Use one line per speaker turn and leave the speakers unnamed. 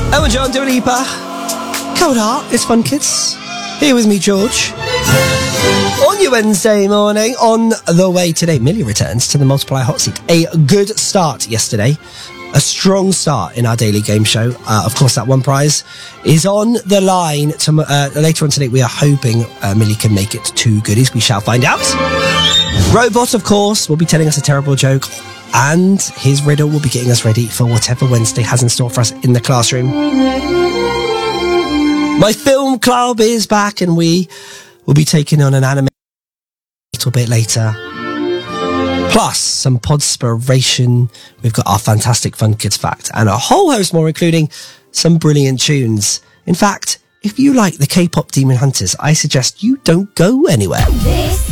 Elton John, Dua Lipa. Cold Heart, it's Fun Kids. Here with me, George. On your Wednesday morning, on the way today, Millie returns to the Multiply Hot Seat. A good start yesterday. A strong start in our daily game show. Of course, that one prize is on the line. Later on today, we are hoping Millie can make it to 2 goodies. We shall find out. Robot, of course, will be telling us a terrible joke. And his riddle will be getting us ready for whatever Wednesday has in store for us in the classroom. My film club is back and we will be taking on an anime a little bit later. Plus, some podspiration. We've got our fantastic Fun Kids fact and a whole host more, including some brilliant tunes. In fact, if you like the K-pop Demon Hunters, I suggest you don't go anywhere.
This